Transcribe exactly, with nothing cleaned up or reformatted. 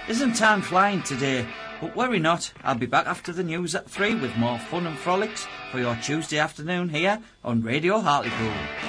Isn't time flying today? But worry not, I'll be back after the news at three with more fun and frolics for your Tuesday afternoon here on Radio Hartlepool.